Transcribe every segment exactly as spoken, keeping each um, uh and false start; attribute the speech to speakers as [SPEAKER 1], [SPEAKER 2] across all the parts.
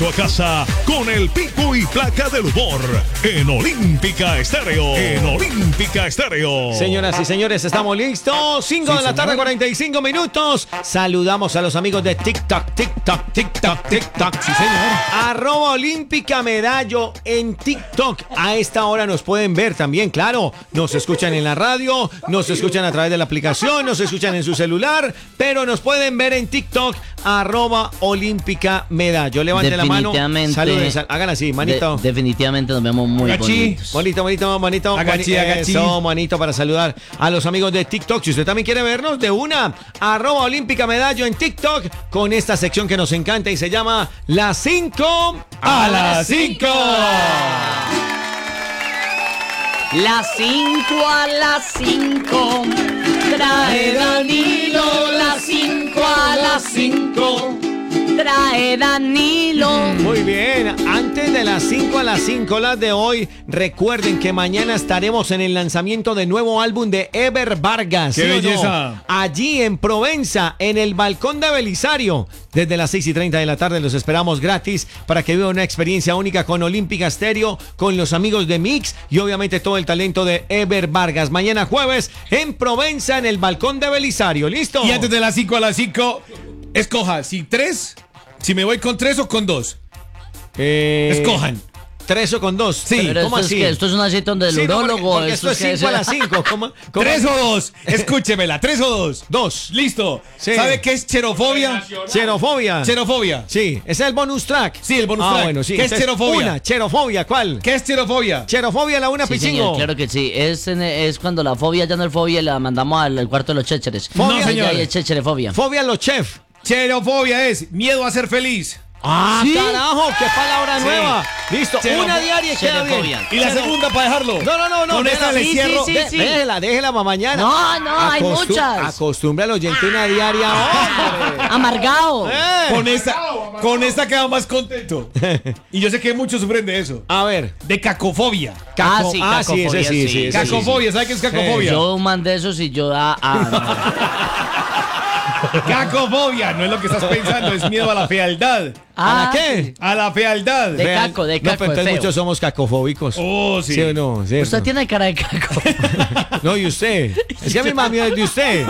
[SPEAKER 1] regreso a casa con el pico y placa del humor en Olímpica Estéreo. En Olímpica Estéreo.
[SPEAKER 2] Señoras y señores, estamos listos. cinco sí, de la tarde, cuarenta y cinco minutos. Saludamos a los amigos de TikTok, TikTok, TikTok, TikTok. Sí, señor. Arroba Olímpica Medallo en TikTok. A esta hora nos pueden ver también, claro. Nos escuchan en la radio, nos escuchan a través de la aplicación, nos escuchan en su celular, pero nos pueden ver en TikTok, arroba Olímpica Medallo. Levante la mano. Saluden, sal, hagan así, manito.
[SPEAKER 3] De, definitivamente nos vemos muy
[SPEAKER 2] Agachi.
[SPEAKER 3] bonitos.
[SPEAKER 2] Bonito, bonito, bonito.
[SPEAKER 4] Agachi, agachi.
[SPEAKER 2] Eso, manito, para saludar a los amigos de TikTok. Si usted también quiere vernos, de una, arroba Olímpica Medallo en TikTok, con esta sección que nos encanta y se llama Las cinco
[SPEAKER 4] a las cinco.
[SPEAKER 3] Las cinco a las cinco. Trae Danilo, las cinco a las cinco. Trae Danilo.
[SPEAKER 2] Muy bien, antes de las cinco a las cinco, las de hoy, recuerden que mañana estaremos en el lanzamiento del nuevo álbum de Ever Vargas.
[SPEAKER 4] ¡Qué
[SPEAKER 2] ¿sí
[SPEAKER 4] belleza!
[SPEAKER 2] No? Allí en Provenza, en el balcón de Belisario. Desde las seis y treinta de la tarde los esperamos gratis para que vivan una experiencia única con Olímpica Estéreo, con los amigos de Mix y obviamente todo el talento de Ever Vargas. Mañana jueves en Provenza, en el balcón de Belisario. ¿Listo?
[SPEAKER 4] Y antes de las cinco a las cinco, escoja si tres, si me voy con tres o con dos.
[SPEAKER 2] Eh...
[SPEAKER 4] Escojan.
[SPEAKER 2] ¿Tres o con dos?
[SPEAKER 4] Sí.
[SPEAKER 3] Pero
[SPEAKER 2] ¿Cómo
[SPEAKER 3] esto
[SPEAKER 2] así?
[SPEAKER 3] Es que esto es una cita donde el
[SPEAKER 2] Sí, no,
[SPEAKER 3] urólogo...
[SPEAKER 2] porque, porque esto es cinco a las cinco. ¿Cómo, cómo?
[SPEAKER 4] ¿Tres o dos? Escúchemela, ¿tres o dos?
[SPEAKER 2] Dos.
[SPEAKER 4] Listo.
[SPEAKER 2] Sí.
[SPEAKER 4] ¿Sabe qué es xerofobia?
[SPEAKER 2] Xerofobia.
[SPEAKER 4] Xerofobia.
[SPEAKER 2] Sí, ese es el bonus track.
[SPEAKER 4] Sí, el bonus
[SPEAKER 2] ah,
[SPEAKER 4] track.
[SPEAKER 2] Bueno, sí.
[SPEAKER 4] ¿Qué es
[SPEAKER 2] Entonces,
[SPEAKER 4] xerofobia?
[SPEAKER 2] Una, xerofobia, ¿cuál?
[SPEAKER 4] ¿Qué es xerofobia?
[SPEAKER 2] Xerofobia, la una,
[SPEAKER 3] Sí,
[SPEAKER 2] Pichingo.
[SPEAKER 3] señor, claro que sí. Es, en- es cuando la fobia ya no es fobia y la mandamos al, al cuarto de los chécheres.
[SPEAKER 2] Fobia.
[SPEAKER 4] No, señor.
[SPEAKER 3] Ya hay chécherefobia.
[SPEAKER 2] Fobia a los chefs.
[SPEAKER 4] Xerofobia es miedo a ser feliz.
[SPEAKER 2] Ah,
[SPEAKER 3] ¿Sí?
[SPEAKER 2] carajo, qué palabra
[SPEAKER 4] Sí.
[SPEAKER 2] nueva. Listo,
[SPEAKER 4] Xerofo-
[SPEAKER 2] una diaria y queda bien.
[SPEAKER 3] xerofobia.
[SPEAKER 4] Y la
[SPEAKER 2] Xero-
[SPEAKER 4] segunda para dejarlo.
[SPEAKER 2] No, no, no, no.
[SPEAKER 4] Con esta
[SPEAKER 2] déjela,
[SPEAKER 4] le
[SPEAKER 3] sí,
[SPEAKER 4] cierro.
[SPEAKER 3] sí,
[SPEAKER 2] De-
[SPEAKER 3] sí.
[SPEAKER 2] Déjela, déjela para mañana.
[SPEAKER 3] No, no, hay
[SPEAKER 2] Acostu-
[SPEAKER 3] muchas.
[SPEAKER 2] Acostumbre al oyente una diaria, hombre.
[SPEAKER 3] Amargado.
[SPEAKER 2] Eh.
[SPEAKER 4] Con esta, con esta queda más contento. Y yo sé que muchos sufren de eso.
[SPEAKER 2] A ver.
[SPEAKER 4] De cacofobia.
[SPEAKER 2] Caco-
[SPEAKER 3] Ah, sí,
[SPEAKER 2] ah, sí, ese
[SPEAKER 3] cacofobia,
[SPEAKER 2] sí,
[SPEAKER 3] sí.
[SPEAKER 2] sí, ese sí, sí.
[SPEAKER 4] Cacofobia, ¿sabe qué es cacofobia?
[SPEAKER 3] Yo mandé esos y yo... Ah, ah,
[SPEAKER 4] Cacofobia, no es lo que estás pensando, es miedo a la fealdad.
[SPEAKER 2] ¿A
[SPEAKER 3] Ah,
[SPEAKER 2] qué?
[SPEAKER 4] A la fealdad.
[SPEAKER 3] De
[SPEAKER 2] Vean,
[SPEAKER 3] caco, de
[SPEAKER 2] No,
[SPEAKER 3] caco,
[SPEAKER 2] pero
[SPEAKER 3] de
[SPEAKER 2] entonces
[SPEAKER 3] feo.
[SPEAKER 2] muchos somos cacofóbicos.
[SPEAKER 4] Oh, sí.
[SPEAKER 2] ¿Sí o no? ¿Cierto?
[SPEAKER 3] Usted tiene cara de caco.
[SPEAKER 2] No, y usted. Es que a mi mami es de usted.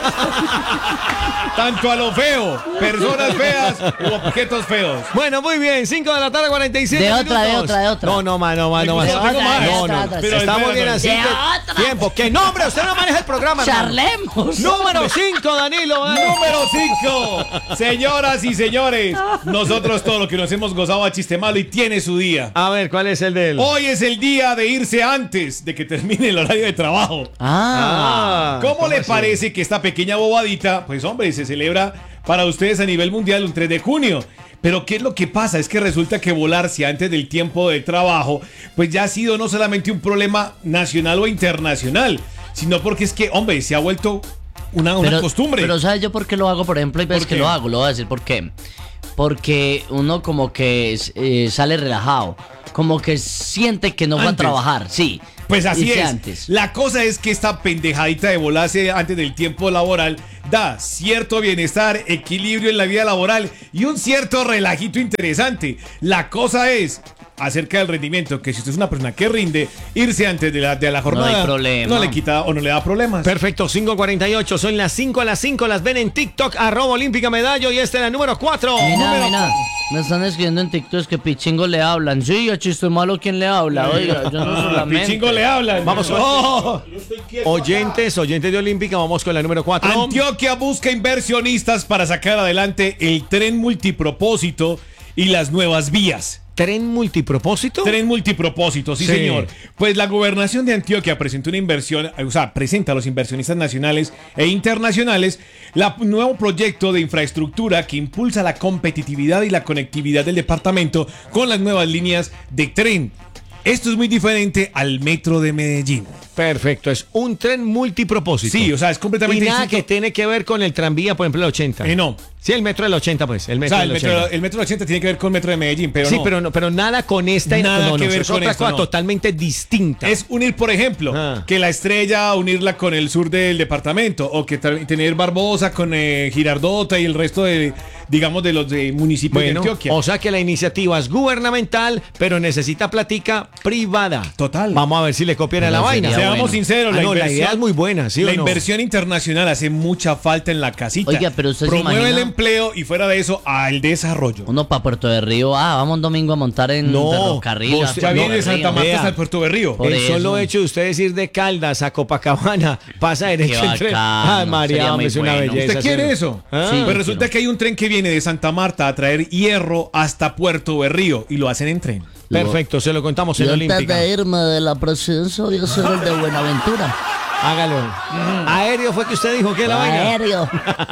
[SPEAKER 4] Tanto a lo feo, personas feas u objetos feos.
[SPEAKER 2] Bueno, muy bien. cinco de la tarde, cuarenta y siete
[SPEAKER 3] De
[SPEAKER 2] minutos.
[SPEAKER 3] otra, de otra, de otra.
[SPEAKER 2] No, no más, no más, no más.
[SPEAKER 4] De otra,
[SPEAKER 2] No,
[SPEAKER 4] de otra,
[SPEAKER 2] no,
[SPEAKER 3] de
[SPEAKER 2] no.
[SPEAKER 3] otra.
[SPEAKER 4] Pero
[SPEAKER 2] Estamos
[SPEAKER 4] espera,
[SPEAKER 2] bien
[SPEAKER 4] no.
[SPEAKER 2] así.
[SPEAKER 3] De
[SPEAKER 2] que-
[SPEAKER 3] otra.
[SPEAKER 2] Tiempo. ¿Qué nombre? Usted no maneja el programa, hermano.
[SPEAKER 3] Charlemos.
[SPEAKER 2] Número cinco, Danilo. ¿eh?
[SPEAKER 4] Número cinco. Señoras y señores, nosotros todo lo que nos hemos gozado a chiste malo y tiene su día.
[SPEAKER 2] A ver, ¿cuál es el de él?
[SPEAKER 4] Hoy es el día de irse antes de que termine el horario de trabajo.
[SPEAKER 3] Ah.
[SPEAKER 2] Ah,
[SPEAKER 4] ¿Cómo le
[SPEAKER 2] así?
[SPEAKER 4] parece que esta pequeña bobadita, pues hombre, se celebra para ustedes a nivel mundial un tres de junio? Pero ¿qué es lo que pasa? Es que resulta que volarse antes del tiempo de trabajo, pues ya ha sido no solamente un problema nacional o internacional, sino porque es que, hombre, se ha vuelto una, una
[SPEAKER 3] pero,
[SPEAKER 4] costumbre.
[SPEAKER 3] Pero ¿sabes yo por qué lo hago? Por ejemplo, hay veces
[SPEAKER 4] ¿Por
[SPEAKER 3] que
[SPEAKER 4] qué?
[SPEAKER 3] lo hago, lo voy a decir por qué. Porque uno como que eh, sale relajado, como que siente que no va a
[SPEAKER 4] Antes.
[SPEAKER 3] trabajar, sí.
[SPEAKER 4] Pues así
[SPEAKER 3] Irse
[SPEAKER 4] es.
[SPEAKER 3] antes.
[SPEAKER 4] La cosa es que esta pendejadita de volarse antes del tiempo laboral da cierto bienestar, equilibrio en la vida laboral y un cierto relajito interesante. La cosa es acerca del rendimiento, que si usted es una persona que rinde, irse antes de la, de la jornada
[SPEAKER 3] hay problema.
[SPEAKER 4] no le quita o no le da problemas.
[SPEAKER 2] Perfecto, cinco cuarenta y ocho. Son las cinco a las cinco. Las ven en TikTok, arroba Olímpica Medallo. Y esta es la número cuatro.
[SPEAKER 3] Mira, mira, me están escribiendo en TikTok es que Pichingo le hablan. Sí, a chiste malo, ¿quién le habla? Oiga, yo no solamente.
[SPEAKER 4] Pichingo le hablan.
[SPEAKER 2] Vamos,
[SPEAKER 4] Oh.
[SPEAKER 2] Oyentes, oyentes de Olímpica, vamos con la número cuatro.
[SPEAKER 4] Antioquia busca inversionistas para sacar adelante el tren multipropósito y las nuevas vías.
[SPEAKER 2] ¿Tren multipropósito?
[SPEAKER 4] Tren multipropósito, sí,
[SPEAKER 2] Sí.
[SPEAKER 4] señor. Pues la gobernación de Antioquia presentó una inversión, o sea, presenta a los inversionistas nacionales e internacionales la nuevo proyecto de infraestructura que impulsa la competitividad y la conectividad del departamento con las nuevas líneas de tren. Esto es muy diferente al metro de Medellín.
[SPEAKER 2] Perfecto, es un tren multipropósito.
[SPEAKER 4] Sí, o sea, es completamente
[SPEAKER 2] Y nada
[SPEAKER 4] distinto.
[SPEAKER 2] que tiene que ver con el tranvía, por ejemplo, el ochenta.
[SPEAKER 4] Eh, no,
[SPEAKER 2] Sí, el metro del ochenta, pues. El
[SPEAKER 4] O
[SPEAKER 2] metro
[SPEAKER 4] sea,
[SPEAKER 2] del
[SPEAKER 4] el metro,
[SPEAKER 2] ochenta.
[SPEAKER 4] el metro del ochenta tiene que ver con el metro de Medellín, pero
[SPEAKER 2] sí,
[SPEAKER 4] no.
[SPEAKER 2] pero no, pero nada con esta.
[SPEAKER 4] Nada
[SPEAKER 2] no, no,
[SPEAKER 4] que ver
[SPEAKER 2] es
[SPEAKER 4] con
[SPEAKER 2] otra
[SPEAKER 4] esto,
[SPEAKER 2] cosa
[SPEAKER 4] no.
[SPEAKER 2] totalmente distinta.
[SPEAKER 4] Es unir, por ejemplo,
[SPEAKER 2] Ah.
[SPEAKER 4] que la estrella unirla con el sur del departamento, o que tra- tener Barbosa con eh, Girardota y el resto de, digamos, de los de municipios
[SPEAKER 2] Bueno,
[SPEAKER 4] de Antioquia.
[SPEAKER 2] o sea que la iniciativa es gubernamental, pero necesita plática privada.
[SPEAKER 4] Total.
[SPEAKER 2] Vamos a ver si le copian a la
[SPEAKER 3] Bueno,
[SPEAKER 2] vaina.
[SPEAKER 3] sería
[SPEAKER 4] Seamos
[SPEAKER 3] bueno.
[SPEAKER 4] sinceros,
[SPEAKER 2] Ah,
[SPEAKER 4] la,
[SPEAKER 2] no, la
[SPEAKER 4] inversión,
[SPEAKER 2] idea es muy buena, ¿sí o
[SPEAKER 4] la
[SPEAKER 2] no?
[SPEAKER 4] inversión internacional hace mucha falta en la casita.
[SPEAKER 3] Oiga, pero usted se
[SPEAKER 4] promueve
[SPEAKER 3] imagina-
[SPEAKER 4] el empleo y fuera de eso al desarrollo.
[SPEAKER 3] Uno para Puerto de Río, ah, vamos un domingo a montar en
[SPEAKER 2] No,
[SPEAKER 3] ferrocarril.
[SPEAKER 2] vos-
[SPEAKER 3] a
[SPEAKER 4] Ya
[SPEAKER 2] no,
[SPEAKER 3] Puerto
[SPEAKER 4] viene de
[SPEAKER 3] de
[SPEAKER 4] Santa
[SPEAKER 3] Río.
[SPEAKER 4] Marta
[SPEAKER 2] Vea.
[SPEAKER 4] hasta el Puerto Berrío.
[SPEAKER 3] Por
[SPEAKER 2] el
[SPEAKER 3] eso.
[SPEAKER 2] solo hecho de ustedes ir de Caldas a Copacabana pasa derecho
[SPEAKER 3] Qué
[SPEAKER 2] entre.
[SPEAKER 3] bacano,
[SPEAKER 2] Ay, María,
[SPEAKER 3] sería
[SPEAKER 2] hombre,
[SPEAKER 3] muy
[SPEAKER 2] es una
[SPEAKER 3] bueno.
[SPEAKER 2] belleza.
[SPEAKER 4] ¿Usted quiere
[SPEAKER 2] sí.
[SPEAKER 4] eso?
[SPEAKER 2] Ah.
[SPEAKER 3] Sí.
[SPEAKER 4] Pues resulta
[SPEAKER 3] quiero.
[SPEAKER 4] que hay un tren que viene de Santa Marta a traer hierro hasta Puerto Berrío y lo hacen en tren.
[SPEAKER 2] Perfecto, se lo contamos en
[SPEAKER 3] Yo antes
[SPEAKER 2] Olímpica.
[SPEAKER 3] de irme de la presidencia voy a ser el de Buenaventura.
[SPEAKER 2] Hágalo. Aéreo fue que usted dijo que la vaina.
[SPEAKER 3] Aéreo.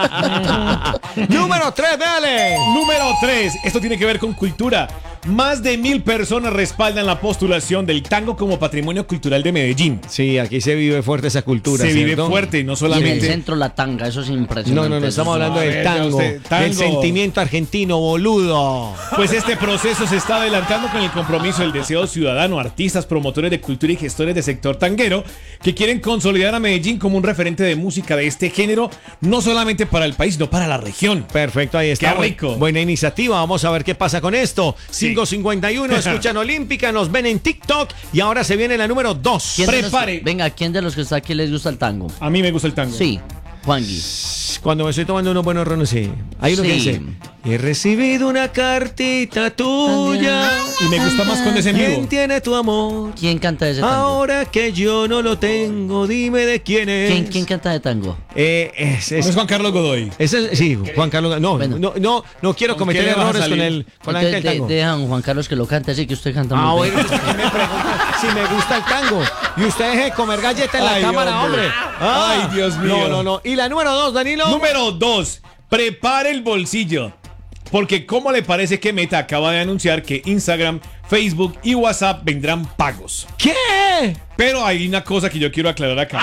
[SPEAKER 2] Número tres, dale.
[SPEAKER 4] Número tres. Esto tiene que ver con cultura. Más de mil personas respaldan la postulación del tango como patrimonio cultural de Medellín.
[SPEAKER 2] Sí, aquí se vive fuerte esa cultura.
[SPEAKER 4] Se vive
[SPEAKER 2] ¿cierto?
[SPEAKER 4] fuerte, no
[SPEAKER 3] Y en el
[SPEAKER 4] solamente.
[SPEAKER 3] centro la tanga, eso es impresionante.
[SPEAKER 2] No, no, no,
[SPEAKER 3] Eso
[SPEAKER 2] estamos
[SPEAKER 3] es-
[SPEAKER 2] hablando
[SPEAKER 4] A
[SPEAKER 2] del
[SPEAKER 4] ver,
[SPEAKER 2] tango,
[SPEAKER 4] usted, tango.
[SPEAKER 2] del sentimiento argentino, boludo.
[SPEAKER 4] Pues este proceso se está adelantando con el compromiso del deseo ciudadano, artistas, promotores de cultura y gestores del sector tanguero que quieren consolidar a Medellín como un referente de música de este género, no solamente para el país, sino para la región.
[SPEAKER 2] Perfecto, ahí está.
[SPEAKER 4] Qué rico.
[SPEAKER 2] Buena iniciativa, vamos a ver qué pasa con esto. cinco cincuenta y uno, escuchan Olímpica, nos ven en TikTok y ahora se viene la número dos.
[SPEAKER 3] ¿Quién de los-
[SPEAKER 4] Prepare.
[SPEAKER 3] venga, ¿quién de los que está aquí les gusta el tango?
[SPEAKER 4] A mí me gusta el tango.
[SPEAKER 3] Sí, Juangui.
[SPEAKER 2] Cuando me estoy tomando unos buenos rones, sí. Hay uno que
[SPEAKER 3] Sí.
[SPEAKER 2] dice, he recibido una cartita tuya.
[SPEAKER 4] Y me gusta más cuando es en
[SPEAKER 2] ¿Quién
[SPEAKER 4] vivo.
[SPEAKER 2] tiene tu amor?
[SPEAKER 3] ¿Quién canta ese tango?
[SPEAKER 2] Ahora que yo no lo tengo, dime de quién es.
[SPEAKER 3] ¿Quién, quién canta de tango?
[SPEAKER 2] Eh, es,
[SPEAKER 4] No
[SPEAKER 2] es-
[SPEAKER 4] es Juan Carlos Godoy.
[SPEAKER 2] ese es- sí, Juan Carlos. No,
[SPEAKER 3] Bueno.
[SPEAKER 2] no, no, no quiero
[SPEAKER 4] ¿Con
[SPEAKER 2] cometer
[SPEAKER 4] qué le vas a
[SPEAKER 2] errores con,
[SPEAKER 4] salir?
[SPEAKER 2] el, con la gente
[SPEAKER 3] Entonces,
[SPEAKER 2] del tango.
[SPEAKER 3] de- dejan Juan Carlos que lo cante así que usted canta
[SPEAKER 2] Ah,
[SPEAKER 3] muy bien.
[SPEAKER 2] bueno, entonces, ¿por qué me pregunta si me gusta el tango? Y usted deje de comer galleta en la
[SPEAKER 4] Ay,
[SPEAKER 2] cámara,
[SPEAKER 4] hombre.
[SPEAKER 2] hombre. Ah,
[SPEAKER 4] Ay, Dios mío.
[SPEAKER 2] No, no, no. Y la número dos, Danilo.
[SPEAKER 4] Número dos. Prepare el bolsillo. Porque ¿cómo le parece que Meta acaba de anunciar que Instagram, Facebook y WhatsApp vendrán pagos?
[SPEAKER 2] ¿Qué?
[SPEAKER 4] Pero hay una cosa que yo quiero aclarar acá.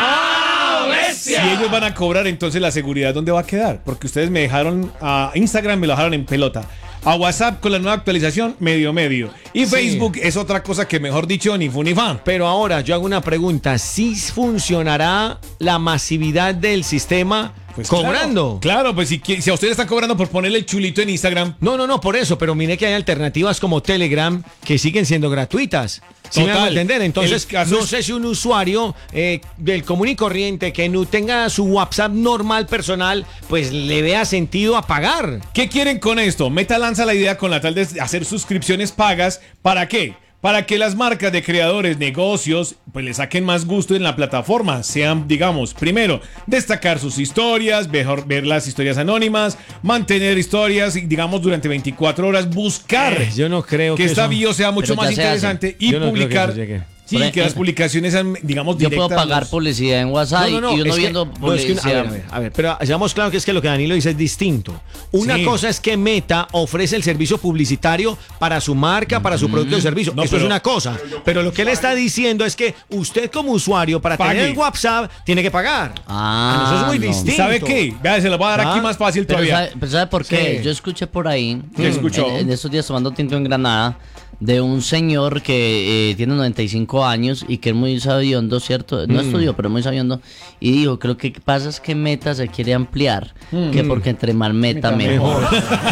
[SPEAKER 4] Si ellos van a cobrar, entonces la seguridad ¿dónde va a quedar? Porque ustedes me dejaron a Instagram, me lo dejaron en pelota. A WhatsApp con la nueva actualización, medio medio. Y
[SPEAKER 2] Sí.
[SPEAKER 4] Facebook es otra cosa que mejor dicho, ni fu ni fan.
[SPEAKER 2] Pero ahora yo hago una pregunta. ¿Sí funcionará la masividad del sistema
[SPEAKER 4] Pues
[SPEAKER 2] cobrando?
[SPEAKER 4] Claro, claro, pues si, qui- si a ustedes están cobrando por ponerle el chulito en Instagram.
[SPEAKER 2] No, no, no, por eso, pero mire que hay alternativas como Telegram que siguen siendo gratuitas. ¿Sí me
[SPEAKER 4] Total.
[SPEAKER 2] hago entender? Entonces,
[SPEAKER 4] El caso
[SPEAKER 2] no
[SPEAKER 4] es-
[SPEAKER 2] sé si un usuario eh, del común y corriente que no tenga su WhatsApp normal personal, pues le vea sentido a pagar.
[SPEAKER 4] ¿Qué quieren con esto? Meta lanza la idea con la tal de hacer suscripciones pagas. ¿Para qué? Para que las marcas de creadores, negocios, pues le saquen más gusto en la plataforma. Sean, digamos, primero, destacar sus historias, mejor ver las historias anónimas, mantener historias, digamos, durante veinticuatro horas, buscar
[SPEAKER 2] Eh, yo no creo
[SPEAKER 4] que
[SPEAKER 2] que
[SPEAKER 4] esta
[SPEAKER 2] eso-
[SPEAKER 4] bio sea mucho
[SPEAKER 3] Pero ya
[SPEAKER 4] más
[SPEAKER 3] se hace.
[SPEAKER 4] interesante y
[SPEAKER 2] Yo no creo que
[SPEAKER 4] publicar.
[SPEAKER 2] eso llegue.
[SPEAKER 4] Sí,
[SPEAKER 3] Por
[SPEAKER 4] que las
[SPEAKER 3] ejemplo,
[SPEAKER 4] publicaciones sean, digamos,
[SPEAKER 3] Yo
[SPEAKER 4] directas.
[SPEAKER 3] puedo pagar
[SPEAKER 4] los-
[SPEAKER 3] publicidad en WhatsApp
[SPEAKER 2] No, no, no,
[SPEAKER 3] y uno
[SPEAKER 2] es que-
[SPEAKER 3] viendo
[SPEAKER 2] no, es que un- a
[SPEAKER 3] publicidad.
[SPEAKER 2] ver, a ver, a ver, pero seamos claros que es que lo que Danilo dice es distinto. Una
[SPEAKER 4] Sí.
[SPEAKER 2] cosa es que Meta ofrece el servicio publicitario para su marca, para su producto de servicio.
[SPEAKER 4] No,
[SPEAKER 2] Eso
[SPEAKER 4] pero-
[SPEAKER 2] es una cosa. Pero lo que él está diciendo es que usted como usuario, para
[SPEAKER 4] Pague.
[SPEAKER 2] tener WhatsApp, tiene que pagar.
[SPEAKER 3] Ah,
[SPEAKER 2] eso es muy
[SPEAKER 3] no.
[SPEAKER 2] distinto.
[SPEAKER 4] ¿Sabe qué? Vea, se lo voy a dar aquí
[SPEAKER 2] Ah,
[SPEAKER 4] más fácil
[SPEAKER 3] Pero
[SPEAKER 4] todavía.
[SPEAKER 3] ¿sabe, pero ¿sabe por qué?
[SPEAKER 2] Sí.
[SPEAKER 3] Yo escuché por ahí,
[SPEAKER 4] ¿Qué escuchó?
[SPEAKER 3] En, en estos días tomando tinto en Granada, de un señor que eh, tiene noventa y cinco años y que es muy sabiondo, ¿cierto? No estudió, pero muy sabiondo. Y dijo, creo que pasa es que Meta se quiere ampliar, que porque entre más Meta, mejor.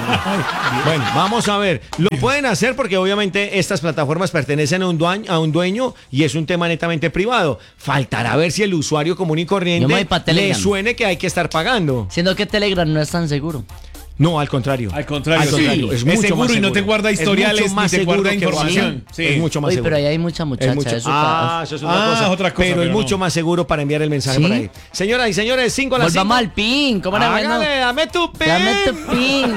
[SPEAKER 2] Bueno, vamos a ver. Lo pueden hacer porque obviamente estas plataformas pertenecen a un, dueño, a un dueño y es un tema netamente privado. Faltará ver si el usuario común y
[SPEAKER 3] Yo me
[SPEAKER 2] corriente
[SPEAKER 3] voy pa'
[SPEAKER 2] le
[SPEAKER 3] Telegram.
[SPEAKER 2] suene que hay que estar pagando.
[SPEAKER 3] Siendo que Telegram no es tan seguro.
[SPEAKER 2] No, al contrario.
[SPEAKER 4] Al contrario, sí.
[SPEAKER 2] contrario,
[SPEAKER 4] Es
[SPEAKER 2] mucho
[SPEAKER 4] seguro
[SPEAKER 2] más
[SPEAKER 4] y no te guarda
[SPEAKER 2] Es
[SPEAKER 4] historiales
[SPEAKER 2] mucho más
[SPEAKER 4] ni te guarda
[SPEAKER 2] seguro que
[SPEAKER 4] información.
[SPEAKER 2] WhatsApp.
[SPEAKER 4] Sí.
[SPEAKER 2] Es mucho más
[SPEAKER 3] Oye,
[SPEAKER 2] seguro.
[SPEAKER 3] pero ahí hay mucha muchacha.
[SPEAKER 2] Es mucho-
[SPEAKER 3] eso
[SPEAKER 2] ah,
[SPEAKER 3] está-
[SPEAKER 2] eso es otra
[SPEAKER 4] Ah,
[SPEAKER 2] cosa.
[SPEAKER 4] otra cosa,
[SPEAKER 2] pero, es
[SPEAKER 4] pero
[SPEAKER 2] mucho
[SPEAKER 4] no.
[SPEAKER 2] más seguro para enviar el mensaje
[SPEAKER 3] ¿Sí?
[SPEAKER 2] por ahí. Señoras y señores, cinco a las cinco.
[SPEAKER 3] Volvamos al pin, ¿cómo era bueno?
[SPEAKER 2] Hágale, dame tu pin.
[SPEAKER 3] Dame tu pin.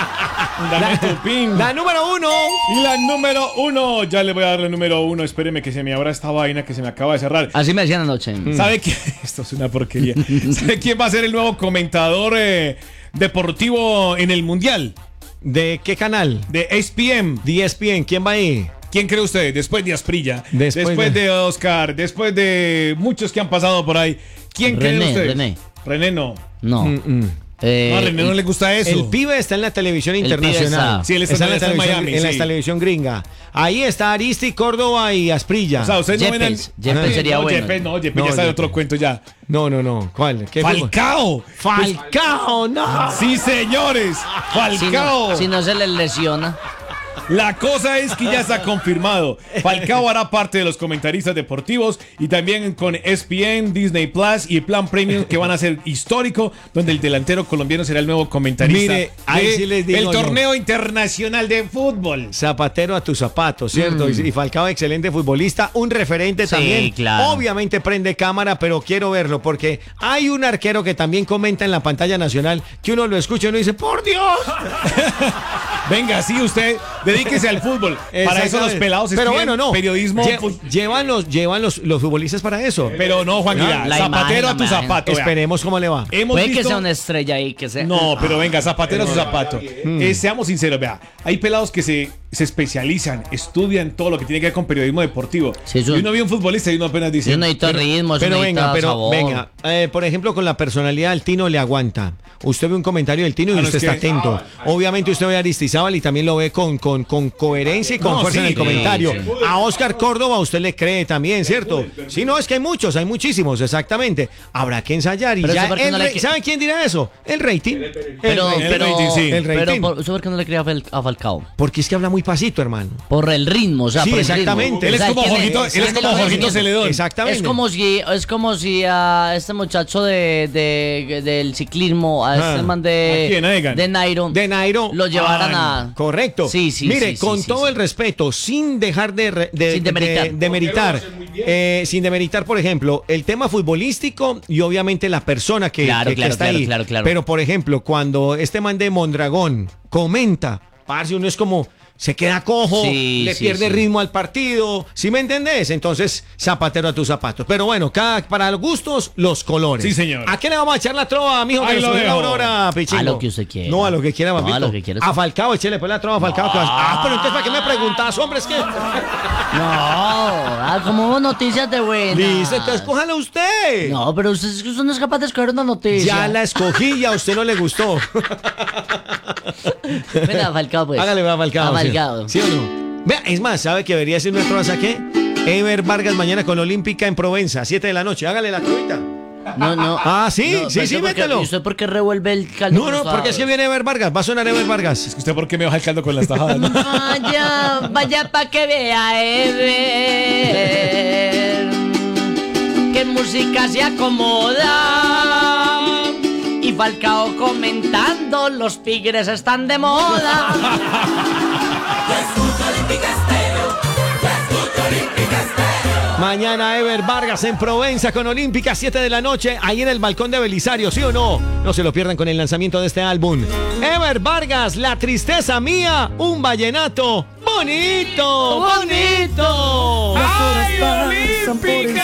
[SPEAKER 4] Dame tu pin.
[SPEAKER 2] La número uno.
[SPEAKER 4] Y la número uno, ya le voy a dar la número uno. Espéreme que se me abra esta vaina que se me acaba de cerrar.
[SPEAKER 3] Así me decían anoche.
[SPEAKER 4] ¿Sabe quién? Esto es una porquería. ¿Sabe quién va a ser el nuevo comentador eh, deportivo en el Mundial?
[SPEAKER 2] ¿De qué canal?
[SPEAKER 4] De E S P N.
[SPEAKER 2] De E S P N. ¿Quién va ahí?
[SPEAKER 4] ¿Quién cree usted? Después de Asprilla,
[SPEAKER 2] Después
[SPEAKER 4] después,
[SPEAKER 2] de-
[SPEAKER 4] de... Oscar, después de muchos que han pasado por ahí. ¿Quién cree
[SPEAKER 3] René,
[SPEAKER 4] usted?
[SPEAKER 3] René.
[SPEAKER 4] René no.
[SPEAKER 3] No.
[SPEAKER 2] Mm, mm.
[SPEAKER 3] Eh,
[SPEAKER 4] No, a René no le gusta eso.
[SPEAKER 2] El pibe está en la televisión
[SPEAKER 3] pibe
[SPEAKER 2] internacional.
[SPEAKER 3] está.
[SPEAKER 4] Sí, él está-
[SPEAKER 2] en la
[SPEAKER 4] está en
[SPEAKER 2] televisión,
[SPEAKER 4] Miami,
[SPEAKER 2] en la
[SPEAKER 4] sí.
[SPEAKER 2] televisión gringa. Ahí está Aristi, Córdoba y Asprilla.
[SPEAKER 4] O sea, ustedes no ven al-
[SPEAKER 3] Yepes, Yepes sería
[SPEAKER 4] no,
[SPEAKER 3] bueno.
[SPEAKER 4] Yepes, no, Yepes
[SPEAKER 2] No,
[SPEAKER 4] ya está de
[SPEAKER 2] Yepes.
[SPEAKER 4] otro cuento ya.
[SPEAKER 2] No, no, no. ¿Cuál? ¿Qué fútbol?
[SPEAKER 4] ¡Falcao!
[SPEAKER 2] Falcao, no.
[SPEAKER 4] Sí, señores.
[SPEAKER 3] Si
[SPEAKER 4] Falcao.
[SPEAKER 3] no, si no se les lesiona.
[SPEAKER 4] La cosa es que ya está confirmado. Falcao hará parte de los comentaristas deportivos y también con E S P N, Disney Plus y el Plan Premium que van a ser histórico, donde el delantero colombiano será el nuevo comentarista.
[SPEAKER 2] Mire, ahí
[SPEAKER 4] de
[SPEAKER 2] sí les digo
[SPEAKER 4] el
[SPEAKER 2] yo.
[SPEAKER 4] torneo internacional de fútbol.
[SPEAKER 2] Zapatero a tus zapatos, ¿cierto? Y, y Falcao, excelente futbolista, un referente
[SPEAKER 3] Sí,
[SPEAKER 2] también.
[SPEAKER 3] claro.
[SPEAKER 2] Obviamente prende cámara, pero quiero verlo porque hay un arquero que también comenta en la pantalla nacional que uno lo escucha y uno dice, ¡por Dios!
[SPEAKER 4] Venga, sí, usted dedíquese al fútbol. Para eso los
[SPEAKER 2] Exactamente.
[SPEAKER 4] pelados
[SPEAKER 2] Pero
[SPEAKER 4] estudian
[SPEAKER 2] bueno, no.
[SPEAKER 4] periodismo.
[SPEAKER 2] Lle-
[SPEAKER 4] fut-
[SPEAKER 2] llevan los, llevan los, los futbolistas para eso.
[SPEAKER 4] Pero no, Juan
[SPEAKER 3] No,
[SPEAKER 4] Guillermo,
[SPEAKER 3] la
[SPEAKER 4] zapatero
[SPEAKER 3] imagen,
[SPEAKER 4] a tu
[SPEAKER 3] la imagen.
[SPEAKER 4] zapato. vea.
[SPEAKER 2] Esperemos cómo le va.
[SPEAKER 4] Hemos
[SPEAKER 3] Puede
[SPEAKER 4] visto...
[SPEAKER 3] que sea una estrella ahí, que sea.
[SPEAKER 4] No, pero venga, zapatero a su zapato.
[SPEAKER 2] Mm.
[SPEAKER 4] Eh, seamos sinceros, vea. Hay pelados que se, se especializan, estudian todo lo que tiene que ver con periodismo deportivo.
[SPEAKER 3] Sí, eso-
[SPEAKER 4] Y uno ve un futbolista y uno apenas dice.
[SPEAKER 3] Yo necesito ritmo,
[SPEAKER 2] Pero
[SPEAKER 3] yo
[SPEAKER 2] venga,
[SPEAKER 3] necesito
[SPEAKER 2] pero
[SPEAKER 3] sabor.
[SPEAKER 2] venga, eh, por ejemplo, con la personalidad del Tino le aguanta. Usted ve un comentario del Tino y
[SPEAKER 4] Ah, no,
[SPEAKER 2] usted
[SPEAKER 4] es
[SPEAKER 2] está
[SPEAKER 4] que-
[SPEAKER 2] atento. Obviamente usted ve a Aristizábal y también lo ve con, con, con coherencia y con
[SPEAKER 4] No,
[SPEAKER 2] fuerza
[SPEAKER 4] sí,
[SPEAKER 2] en el
[SPEAKER 4] sí,
[SPEAKER 2] comentario.
[SPEAKER 3] sí.
[SPEAKER 2] A Oscar Córdoba usted le cree también, ¿cierto? Sí, no, es que hay muchos, hay muchísimos, exactamente. Habrá que ensayar y
[SPEAKER 3] Pero
[SPEAKER 2] ya.
[SPEAKER 3] eso porque
[SPEAKER 2] el
[SPEAKER 3] no le
[SPEAKER 2] ra-
[SPEAKER 3] que-
[SPEAKER 2] ¿Saben quién dirá eso? El rating. El
[SPEAKER 3] Pero,
[SPEAKER 2] rating.
[SPEAKER 3] pero,
[SPEAKER 4] rating, sí.
[SPEAKER 2] El rating.
[SPEAKER 3] pero por, ¿usted por qué no le crea a Fel- a Falcao?
[SPEAKER 2] Porque es que habla muy pasito, hermano.
[SPEAKER 3] Por el ritmo, o sea,
[SPEAKER 2] Sí,
[SPEAKER 3] por el ritmo.
[SPEAKER 2] exactamente.
[SPEAKER 4] Él es
[SPEAKER 3] O sea,
[SPEAKER 4] como
[SPEAKER 3] tiene-
[SPEAKER 4] Jorgito, él es
[SPEAKER 3] tiene
[SPEAKER 4] como
[SPEAKER 3] el
[SPEAKER 4] Jorgito
[SPEAKER 3] rendimiento.
[SPEAKER 4] Celedón.
[SPEAKER 2] Exactamente.
[SPEAKER 3] Es como si, es como si a este muchacho de, de- del ciclismo, a
[SPEAKER 2] Ah.
[SPEAKER 3] este man de,
[SPEAKER 4] ¿A quién, a Egan?
[SPEAKER 3] de Nairo,
[SPEAKER 2] De Nairo.
[SPEAKER 3] lo llevaran
[SPEAKER 4] Ah,
[SPEAKER 3] a...
[SPEAKER 2] Correcto.
[SPEAKER 3] Sí, sí,
[SPEAKER 2] Mire,
[SPEAKER 3] sí, sí,
[SPEAKER 2] con
[SPEAKER 3] sí,
[SPEAKER 2] todo
[SPEAKER 3] sí.
[SPEAKER 2] el respeto, sin dejar de, re- de-
[SPEAKER 3] Sin demeritar.
[SPEAKER 2] de- demeritar, eh, sin demeritar, por ejemplo, el tema futbolístico y obviamente la persona que,
[SPEAKER 3] Claro,
[SPEAKER 2] que- que
[SPEAKER 3] claro,
[SPEAKER 2] está
[SPEAKER 3] claro,
[SPEAKER 2] ahí.
[SPEAKER 3] claro, claro.
[SPEAKER 2] Pero, por ejemplo, cuando este man de Mondragón comenta, parce, uno es como... Se queda cojo,
[SPEAKER 3] Sí,
[SPEAKER 2] le
[SPEAKER 3] sí,
[SPEAKER 2] pierde
[SPEAKER 3] sí.
[SPEAKER 2] ritmo al partido, ¿sí me entendés? Entonces, zapatero a tus zapatos. Pero bueno, cada, para los gustos, los colores.
[SPEAKER 4] Sí, señor.
[SPEAKER 2] ¿A qué le vamos a echar la trova, mijo?
[SPEAKER 4] Ahí
[SPEAKER 2] Que
[SPEAKER 4] lo
[SPEAKER 2] nos cogió la
[SPEAKER 4] dejo.
[SPEAKER 2] Aurora, Pichingo?
[SPEAKER 3] A lo que usted quiera.
[SPEAKER 2] No, a lo que quiera,
[SPEAKER 3] No, a
[SPEAKER 2] papito.
[SPEAKER 3] lo que quiera.
[SPEAKER 2] A Falcao, échele pues la trova a Falcao. que vas- Ah, pero entonces, ¿para qué me preguntas, hombre? Es que...
[SPEAKER 3] No, ah, como hubo noticias de buenas.
[SPEAKER 2] Listo, entonces cójala usted.
[SPEAKER 3] No, pero usted, usted no es capaz de escoger una noticia.
[SPEAKER 2] Ya la escogí y a usted no le gustó.
[SPEAKER 3] Venga, Falcao, pues.
[SPEAKER 2] Hágale, va a Falcao.
[SPEAKER 3] A
[SPEAKER 2] ¿sí?
[SPEAKER 3] Falcao.
[SPEAKER 2] ¿Sí o no? Vea, es más, ¿sabe que debería ser nuestro saque? Ever Vargas mañana con Olímpica en Provenza, siete de la noche. Hágale la trovita.
[SPEAKER 3] No, no.
[SPEAKER 2] Ah, sí,
[SPEAKER 3] No,
[SPEAKER 2] sí,
[SPEAKER 3] pero
[SPEAKER 2] sí,
[SPEAKER 3] ¿usted por qué-
[SPEAKER 2] mételo.
[SPEAKER 3] ¿Y usted por qué revuelve el caldo?
[SPEAKER 2] No, no, porque es que viene Ever Vargas. Va a sonar Ever Vargas.
[SPEAKER 4] ¿Usted por qué me baja el caldo con las tajadas? no?
[SPEAKER 3] Vaya, vaya pa' que vea, Ever, que música se acomoda. Y Falcao comentando, los tigres están de moda.
[SPEAKER 2] Mañana Ever Vargas en Provenza con Olímpica, siete de la noche, ahí en el balcón de Belisario, ¿sí o no? No se lo pierdan con el lanzamiento de este álbum. Ever Vargas, La Tristeza Mía, un vallenato bonito, bonito.
[SPEAKER 4] ¡Ay, Olímpica!